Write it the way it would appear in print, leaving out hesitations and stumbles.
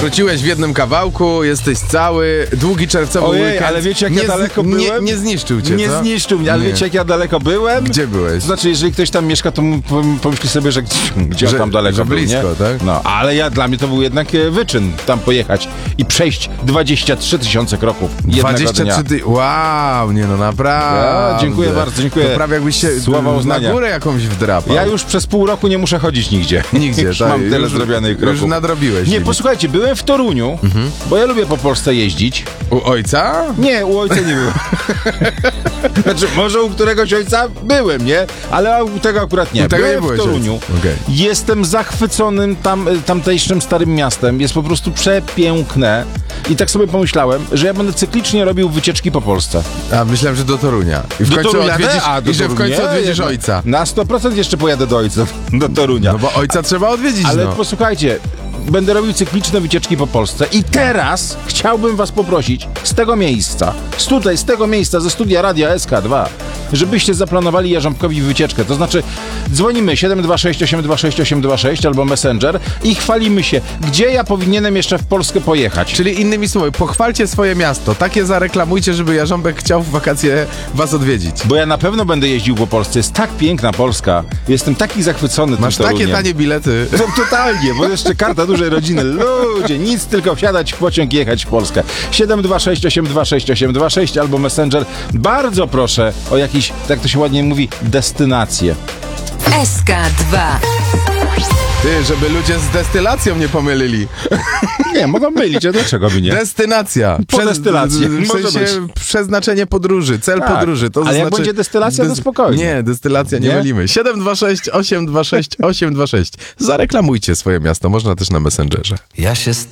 wróciłeś w jednym kawałku, jesteś cały, długi czerwcowy weekend. ale wiecie jak ja daleko byłem? Nie zniszczył cię, Nie co? zniszczył mnie, ale Nie. wiecie jak ja daleko byłem? Gdzie byłeś? To znaczy, jeżeli ktoś tam mieszka, to pomyśli sobie, że gdzie on tam daleko że był, blisko, nie? tak? No, ale dla mnie to był jednak wyczyn tam pojechać i przejść 23 000 kroków jednego dnia. Wow, nie no, naprawdę. Ja, dziękuję bardzo, dziękuję. To prawie jakbyś się Słowa uznania. na górę jakąś wdrapał. Ja już przez pół roku nie muszę chodzić nigdzie. Nigdzie, już tak. mam tyle Już- zrobionych kroków. Już nadrobiłeś. Nie, limit. posłuchajcie, byłem w Toruniu, bo ja lubię po Polsce jeździć. U ojca? Nie, u ojca nie byłem. Znaczy, może u któregoś ojca byłem, nie? Ale u tego akurat nie. U tego nie Byłem w byłeś Toruniu. ojca. Okej. Jestem zachwyconym tamtejszym starym miastem. Jest po prostu przepiękne. I tak sobie pomyślałem, że ja będę cyklicznie robił wycieczki po Polsce. A myślałem, że do Torunia. I w Do końcu Torunia, odwiedzisz, do i że w Torunia, końcu odwiedzisz jednak. ojca. Na 100% jeszcze pojadę do ojca, do Torunia. No bo ojca trzeba odwiedzić, Ale no. posłuchajcie, będę robił cykliczne wycieczki po Polsce i teraz chciałbym was poprosić z tego miejsca, z tego miejsca, ze studia Radia SK2, żebyście zaplanowali Jarząbkowi wycieczkę. To znaczy dzwonimy 726 826 826 albo Messenger i chwalimy się, gdzie ja powinienem jeszcze w Polskę pojechać. Czyli innymi słowy, pochwalcie swoje miasto. Takie zareklamujcie, żeby Jarząbek chciał w wakacje was odwiedzić. Bo ja na pewno będę jeździł po Polsce. Jest tak piękna Polska. Jestem taki zachwycony tym Masz takie Toruniem. tanie bilety. No, totalnie, bo jeszcze karta dużej rodziny. Ludzie, nic, tylko wsiadać w pociąg i jechać w Polskę. 726 826 826 albo Messenger. Bardzo proszę o jakiś, jak to się ładnie mówi, destynację. SK2. Ty, żeby ludzie z destylacją nie pomylili. Nie, mogą mylić, a dlaczego by nie? Destynacja. Po destylacji. W Może sensie przeznaczenie podróży, cel Tak. podróży. To Ale jak znaczy, będzie destylacja, to spokojnie. Nie, destylacja nie Nie? mylimy. 726 826 826. Zareklamujcie swoje miasto, można też na Messengerze. Ja się